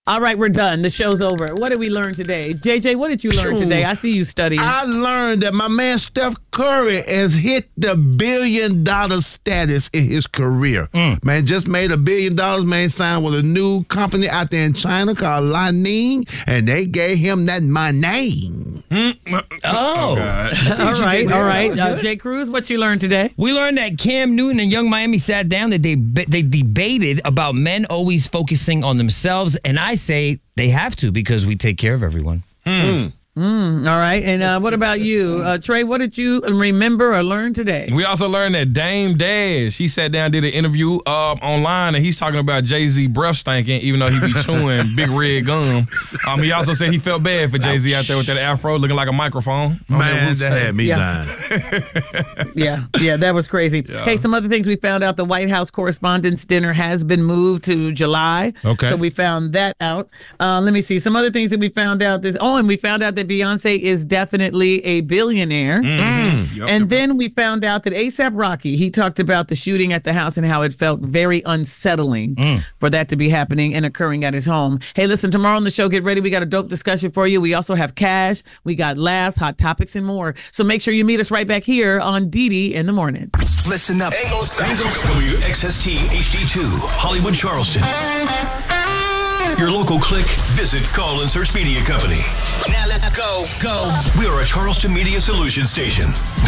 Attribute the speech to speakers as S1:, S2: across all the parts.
S1: All right, we're done. The show's over. What did we learn today? JJ, what did you learn today? I see you studying.
S2: I learned that my man Steph Curry has hit the $1 billion status in his career. Man, just made $1 billion, man, signed with a new company out there in China called Lining, and they gave him that money.
S1: All right. Jay Cruz, what you learned today?
S3: We learned that Cam Newton and Young Miami sat down, that they debated about men always focusing on themselves, and I say they have to because we take care of everyone.
S1: All right. And what about you? Trey, what did you remember or learn today?
S4: We also learned that Dame Dash, he sat down, did an interview online, and he's talking about Jay-Z breath stinking, even though he be chewing big red gum. He also said he felt bad for Jay-Z out there with that afro looking like a microphone.
S2: Man, that had me dying.
S1: Yeah, that was crazy.
S4: Yeah.
S1: Hey, some other things we found out. The White House Correspondents' Dinner has been moved to July.
S4: Okay.
S1: So we found that out. Let me see. Some other things that we found out. And we found out that Beyonce is definitely a billionaire. And then we found out that A$AP Rocky, he talked about the shooting at the house and how it felt very unsettling for that to be happening and occurring at his home. Hey, listen, tomorrow on the show, get ready. We got a dope discussion for you. We also have cash. We got laughs, hot topics, and more. So make sure you meet us right back here on Didi in the morning.
S5: Listen up. WXST HD2, Hollywood, Charleston. Your local click, visit, call, and search media company.
S6: Now let's go.
S5: We are a Charleston Media Solutions station.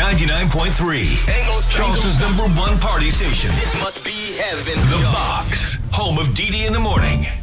S5: 99.3. Charleston's #1 party station.
S6: This must be heaven.
S5: The Box. Home of Didi in the morning.